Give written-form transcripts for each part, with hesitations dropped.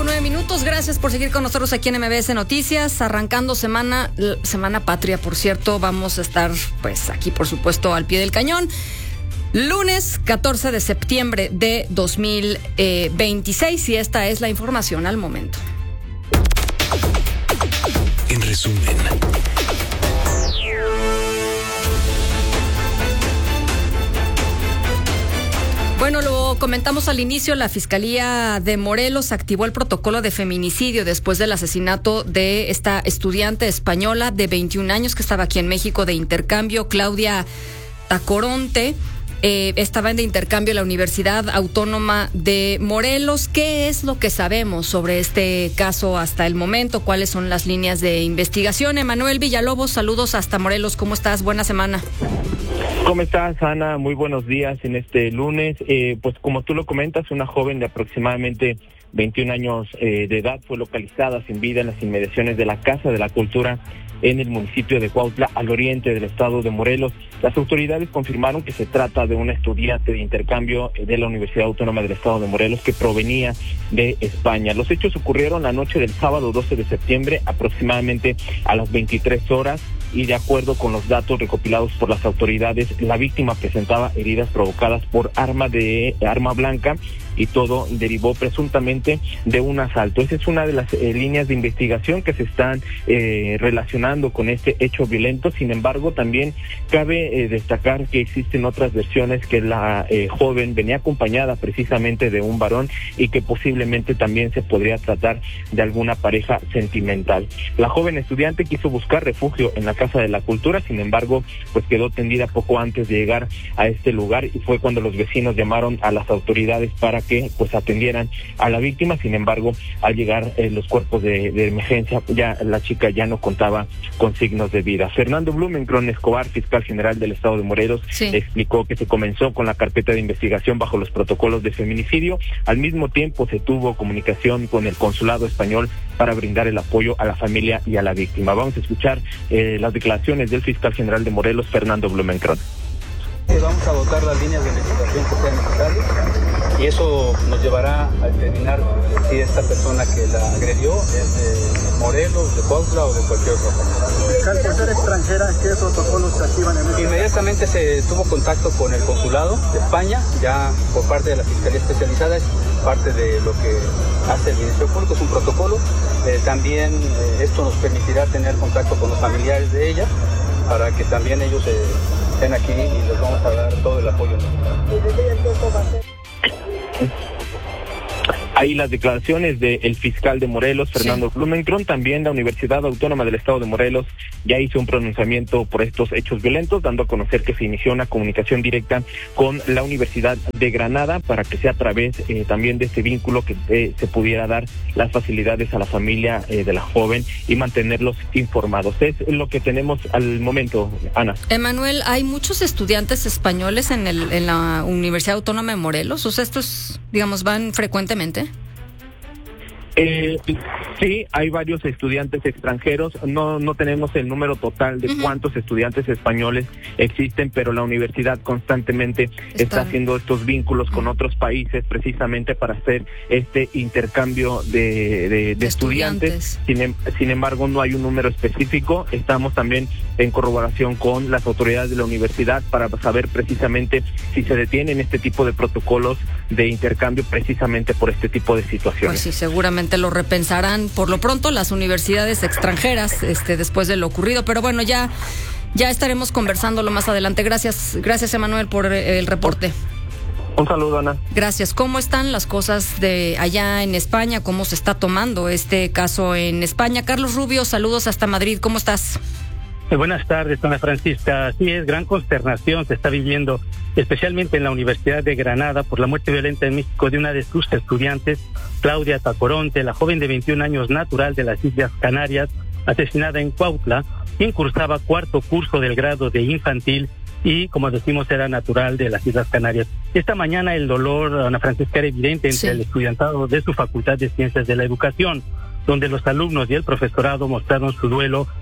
8:09. Gracias por seguir con nosotros aquí en MBS Noticias. Arrancando semana patria, por cierto. Vamos a estar, pues, aquí, por supuesto, al pie del cañón. Lunes 14 de septiembre de 2026. Y esta es la información al momento. En resumen. Bueno, lo comentamos al inicio, la Fiscalía de Morelos activó el protocolo de feminicidio después del asesinato de esta estudiante española de 21 años que estaba aquí en México de intercambio, Claudia Tacoronte. Estaba de intercambio en la Universidad Autónoma de Morelos. ¿Qué es lo que sabemos sobre este caso hasta el momento? ¿Cuáles son las líneas de investigación? Emanuel Villalobos, saludos hasta Morelos. ¿Cómo estás? Buena semana. ¿Cómo estás, Ana? Muy buenos días en este lunes. Pues como tú lo comentas, una joven de aproximadamente 21 años de edad fue localizada sin vida en las inmediaciones de la Casa de la Cultura en el municipio de Cuautla, al oriente del estado de Morelos. Las autoridades confirmaron que se trata de una estudiante de intercambio de la Universidad Autónoma del Estado de Morelos que provenía de España. Los hechos ocurrieron la noche del sábado 12 de septiembre, aproximadamente a las 23 horas, y de acuerdo con los datos recopilados por las autoridades, la víctima presentaba heridas provocadas por arma blanca, y todo derivó presuntamente de un asalto. Esa es una de las líneas de investigación que se están relacionando con este hecho violento. Sin embargo, también cabe destacar que existen otras versiones, que la joven venía acompañada precisamente de un varón y que posiblemente también se podría tratar de alguna pareja sentimental. La joven estudiante quiso buscar refugio en la Casa de la Cultura, sin embargo, pues quedó tendida poco antes de llegar a este lugar, y fue cuando los vecinos llamaron a las autoridades para que pues atendieran a la víctima. Sin embargo, al llegar los cuerpos de emergencia, ya la chica ya no contaba con signos de vida. Fernando Blumenkron Escobar, fiscal general del estado de Morelos, explicó que se comenzó con la carpeta de investigación bajo los protocolos de feminicidio. Al mismo tiempo se tuvo comunicación con el consulado español para brindar el apoyo a la familia y a la víctima. Vamos a escuchar las declaraciones del fiscal general de Morelos, Fernando Blumenkron. Vamos a dotar las líneas de investigación que sean necesarias, y eso nos llevará a determinar si esta persona que la agredió es de Morelos, de Cuautla o de cualquier otra parte. Fiscal, por ser extranjera, ¿qué protocolos se activan en este? Inmediatamente se tuvo contacto con el consulado de España, ya por parte de la Fiscalía Especializada, es parte de lo que hace el Ministerio Público, es un protocolo. También esto nos permitirá tener contacto con los familiares de ella, para que también ellos estén aquí, y les vamos a dar todo el apoyo. Ahí las declaraciones del fiscal de Morelos, Fernando Blumenkron. También la Universidad Autónoma del Estado de Morelos ya hizo un pronunciamiento por estos hechos violentos, dando a conocer que se inició una comunicación directa con la Universidad de Granada para que sea a través también de este vínculo que se pudiera dar las facilidades a la familia de la joven y mantenerlos informados. Es lo que tenemos al momento, Ana. Emanuel, ¿hay muchos estudiantes españoles en la Universidad Autónoma de Morelos? O sea, estos, digamos, van frecuentemente. Sí, hay varios estudiantes extranjeros. No tenemos el número total de cuántos estudiantes españoles existen, pero la universidad constantemente está haciendo estos vínculos con otros países precisamente para hacer este intercambio de estudiantes. Sin embargo, no hay un número específico. Estamos también en corroboración con las autoridades de la universidad para saber precisamente si se detienen este tipo de protocolos de intercambio precisamente por este tipo de situaciones. Pues sí, seguramente lo repensarán por lo pronto las universidades extranjeras después de lo ocurrido, pero bueno, ya estaremos conversándolo más adelante. Gracias Emanuel por el reporte. Un saludo, Ana. Gracias. ¿Cómo están las cosas de allá en España? ¿Cómo se está tomando este caso en España? Carlos Rubio, saludos hasta Madrid. ¿Cómo estás? Buenas tardes, Ana Francisca. Así es, gran consternación se está viviendo, especialmente en la Universidad de Granada, por la muerte violenta en México de una de sus estudiantes, Claudia Tacoronte, la joven de 21 años natural de las Islas Canarias, asesinada en Cuautla, quien cursaba cuarto curso del grado de infantil y, como decimos, era natural de las Islas Canarias. Esta mañana el dolor, Ana Francisca, era evidente entre el estudiantado de su Facultad de Ciencias de la Educación, donde los alumnos y el profesorado mostraron su duelo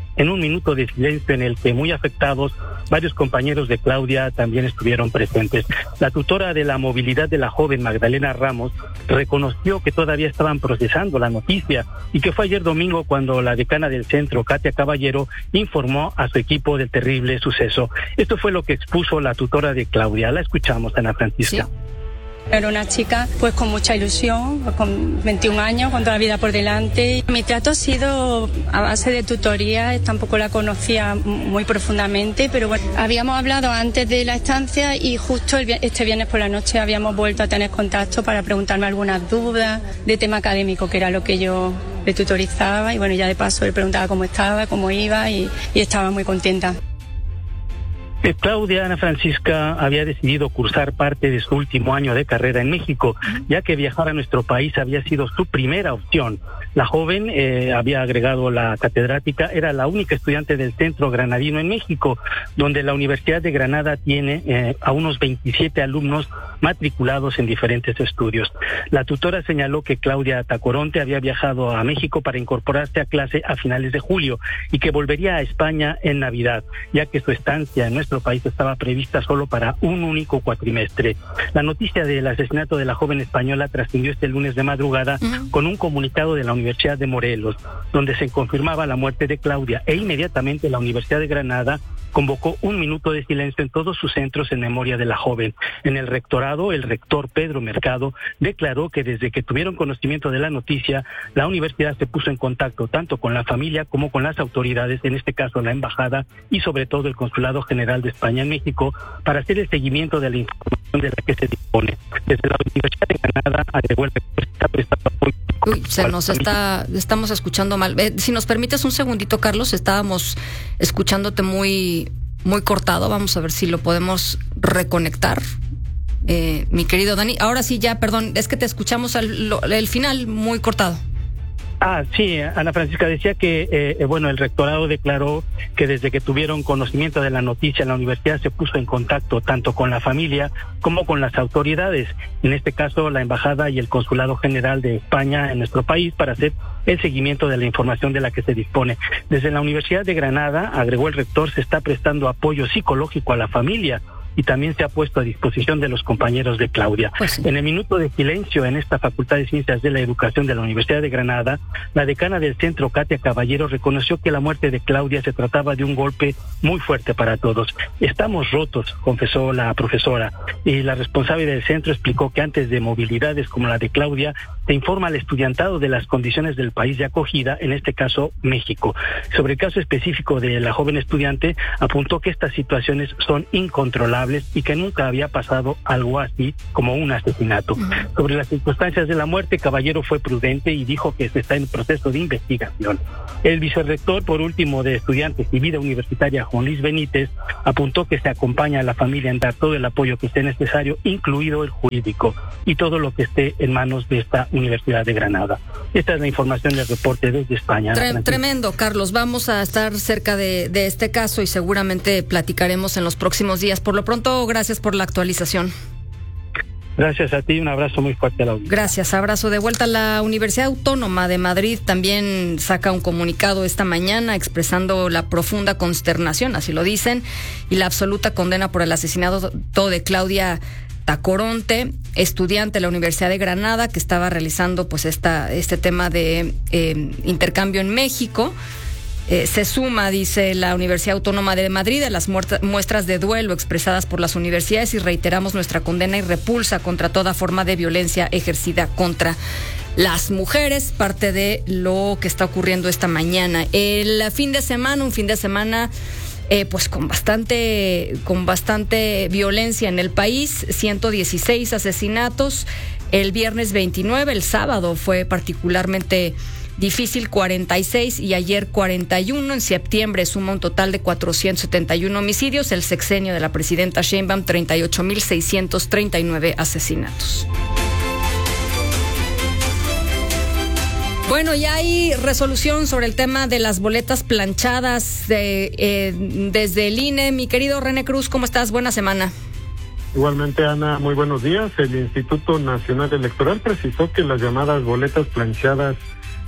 en un minuto de silencio en el que, muy afectados, varios compañeros de Claudia también estuvieron presentes. La tutora de la movilidad de la joven, Magdalena Ramos, reconoció que todavía estaban procesando la noticia y que fue ayer domingo cuando la decana del centro, Katia Caballero, informó a su equipo del terrible suceso. Esto fue lo que expuso la tutora de Claudia. La escuchamos, Ana Francisca. Sí. Era una chica pues con mucha ilusión, con 21 años, con toda la vida por delante. Mi trato ha sido a base de tutoría, tampoco la conocía muy profundamente, pero bueno, habíamos hablado antes de la estancia y justo este viernes por la noche habíamos vuelto a tener contacto para preguntarme algunas dudas de tema académico, que era lo que yo le tutorizaba, y bueno, ya de paso le preguntaba cómo estaba, cómo iba y estaba muy contenta. Claudia, Ana Francisca, había decidido cursar parte de su último año de carrera en México, ya que viajar a nuestro país había sido su primera opción. La joven había agregado la catedrática, era la única estudiante del Centro Granadino en México, donde la Universidad de Granada tiene a unos 27 alumnos matriculados en diferentes estudios. La tutora señaló que Claudia Tacoronte había viajado a México para incorporarse a clase a finales de julio y que volvería a España en Navidad, ya que su estancia en nuestro país estaba prevista solo para un único cuatrimestre. La noticia del asesinato de la joven española trascendió este lunes de madrugada con un comunicado de la Universidad de Morelos, donde se confirmaba la muerte de Claudia, e inmediatamente la Universidad de Granada convocó un minuto de silencio en todos sus centros en memoria de la joven. En el rectorado, el rector Pedro Mercado declaró que desde que tuvieron conocimiento de la noticia, la universidad se puso en contacto tanto con la familia como con las autoridades, en este caso la embajada y sobre todo el Consulado General de España en México, para hacer el seguimiento de la información de la que se dispone. Desde la Universidad de Granada agregó el rector está prestando apoyo. Estamos escuchando mal. Si nos permites un segundito, Carlos, estábamos escuchándote muy cortado. Vamos a ver si lo podemos reconectar. Mi querido Dani, ahora sí ya, perdón, es que te escuchamos el final muy cortado. Sí, Ana Francisca decía que, el rectorado declaró que desde que tuvieron conocimiento de la noticia, la universidad se puso en contacto tanto con la familia como con las autoridades, en este caso la Embajada y el Consulado General de España en nuestro país, para hacer el seguimiento de la información de la que se dispone. Desde la Universidad de Granada, agregó el rector, se está prestando apoyo psicológico a la familia y también se ha puesto a disposición de los compañeros de Claudia. Pues sí. En el minuto de silencio en esta Facultad de Ciencias de la Educación de la Universidad de Granada, la decana del centro, Katia Caballero, reconoció que la muerte de Claudia se trataba de un golpe muy fuerte para todos. Estamos rotos, confesó la profesora, y la responsable del centro explicó que antes de movilidades como la de Claudia, se informa al estudiantado de las condiciones del país de acogida, en este caso México. Sobre el caso específico de la joven estudiante, apuntó que estas situaciones son incontrolables y que nunca había pasado algo así como un asesinato. Sobre las circunstancias de la muerte, Caballero fue prudente y dijo que se está en proceso de investigación. El vicerrector, por último, de Estudiantes y Vida Universitaria, Juan Luis Benítez, apuntó que se acompaña a la familia en dar todo el apoyo que esté necesario, incluido el jurídico, y todo lo que esté en manos de esta Universidad de Granada. Esta es la información del reporte desde España. Tremendo, Carlos. Vamos a estar cerca de este caso y seguramente platicaremos en los próximos días. Por lo pronto, gracias por la actualización. Gracias a ti, un abrazo muy fuerte a la audiencia. Gracias, abrazo de vuelta. La Universidad Autónoma de Madrid también saca un comunicado esta mañana expresando la profunda consternación, así lo dicen, y la absoluta condena por el asesinato de Claudia Tacoronte, estudiante de la Universidad de Granada, que estaba realizando pues este tema de intercambio en México. Se suma, dice la Universidad Autónoma de Madrid, a las muestras de duelo expresadas por las universidades, y reiteramos nuestra condena y repulsa contra toda forma de violencia ejercida contra las mujeres, parte de lo que está ocurriendo esta mañana. El fin de semana, un fin de semana pues con bastante violencia en el país, 116 asesinatos, el viernes 29, el sábado fue particularmente difícil, 46, y ayer 41. En septiembre suma un total de 471 homicidios. El sexenio de la presidenta Sheinbaum, 38,639 asesinatos. Bueno, ya hay resolución sobre el tema de las boletas planchadas desde el INE. Mi querido René Cruz, ¿cómo estás? Buena semana. Igualmente, Ana, muy buenos días. El Instituto Nacional Electoral precisó que las llamadas boletas planchadas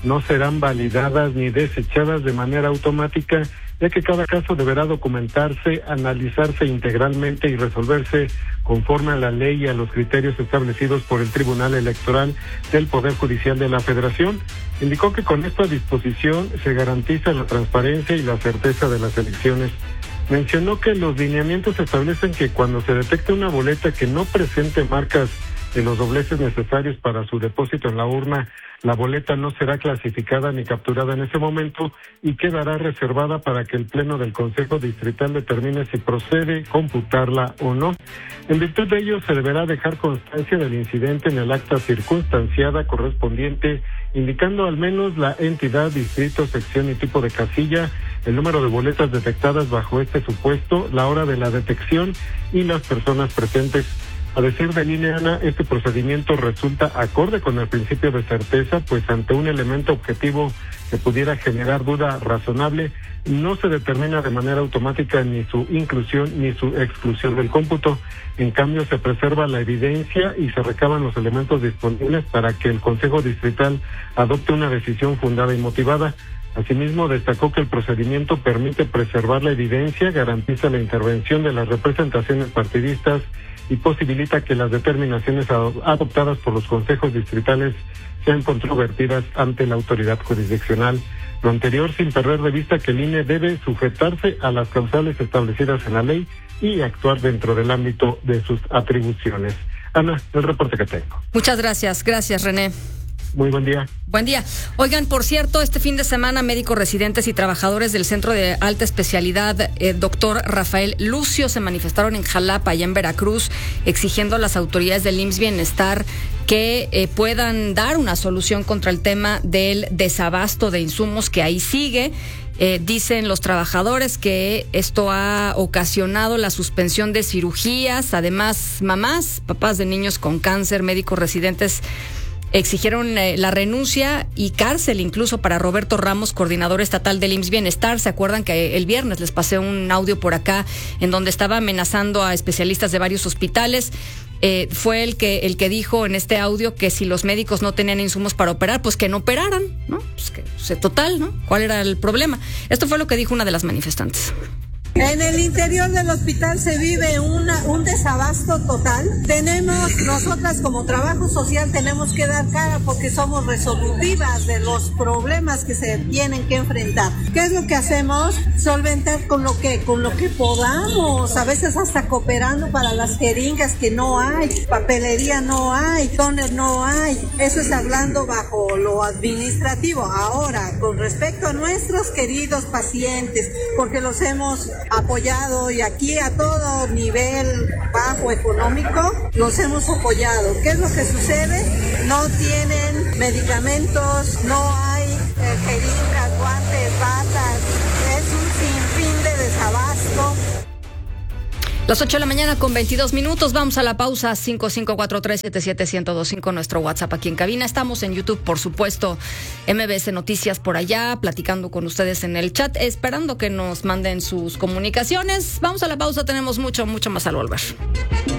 no serán validadas ni desechadas de manera automática, ya que cada caso deberá documentarse, analizarse integralmente y resolverse conforme a la ley y a los criterios establecidos por el Tribunal Electoral del Poder Judicial de la Federación. Indicó que con esta disposición se garantiza la transparencia y la certeza de las elecciones. Mencionó que los lineamientos establecen que cuando se detecte una boleta que no presente marcas de los dobleces necesarios para su depósito en la urna, la boleta no será clasificada ni capturada en ese momento y quedará reservada para que el Pleno del Consejo Distrital determine si procede computarla o no. En virtud de ello, se deberá dejar constancia del incidente en el acta circunstanciada correspondiente, indicando al menos la entidad, distrito, sección y tipo de casilla, el número de boletas detectadas bajo este supuesto, la hora de la detección y las personas presentes. A decir de Línea Ana, este procedimiento resulta acorde con el principio de certeza, pues ante un elemento objetivo que pudiera generar duda razonable, no se determina de manera automática ni su inclusión ni su exclusión del cómputo. En cambio, se preserva la evidencia y se recaban los elementos disponibles para que el Consejo Distrital adopte una decisión fundada y motivada. Asimismo, destacó que el procedimiento permite preservar la evidencia, garantiza la intervención de las representaciones partidistas y posibilita que las determinaciones adoptadas por los consejos distritales sean controvertidas ante la autoridad jurisdiccional. Lo anterior sin perder de vista que el INE debe sujetarse a las causales establecidas en la ley y actuar dentro del ámbito de sus atribuciones. Ana, el reporte que tengo. Muchas gracias. Gracias, René. Muy buen día. Buen día. Oigan, por cierto, este fin de semana médicos residentes y trabajadores del Centro de Alta Especialidad Dr. Rafael Lucio se manifestaron en Jalapa, allá en Veracruz, exigiendo a las autoridades del IMSS Bienestar que puedan dar una solución contra el tema del desabasto de insumos que ahí sigue. Dicen los trabajadores que esto ha ocasionado la suspensión de cirugías. Además, mamás, papás de niños con cáncer, médicos residentes exigieron la renuncia y cárcel incluso para Roberto Ramos, coordinador estatal del IMSS Bienestar. ¿Se acuerdan que el viernes les pasé un audio por acá en donde estaba amenazando a especialistas de varios hospitales? Fue el que dijo en este audio que si los médicos no tenían insumos para operar, pues que no operaran, ¿no? Pues que total, ¿no? ¿Cuál era el problema? Esto fue lo que dijo una de las manifestantes. En el interior del hospital se vive un desabasto total. Nosotras como trabajo social tenemos que dar cara porque somos resolutivas de los problemas que se tienen que enfrentar. ¿Qué es lo que hacemos? Solventar con lo que podamos, a veces hasta cooperando para las jeringas que no hay, papelería no hay, tóner no hay. Eso es hablando bajo lo administrativo. Ahora, con respecto a nuestros queridos pacientes, porque los hemos apoyado y aquí a todo nivel bajo económico los hemos apoyado. ¿Qué es lo que sucede? No tienen medicamentos, no hay jeringas, guantes, batas, es un sinfín de desabasto. Las 8 de la mañana con 22 minutos. Vamos a la pausa. 5543771025, nuestro WhatsApp aquí en cabina. Estamos en YouTube, por supuesto. MBS Noticias por allá, platicando con ustedes en el chat, esperando que nos manden sus comunicaciones. Vamos a la pausa. Tenemos mucho más al volver.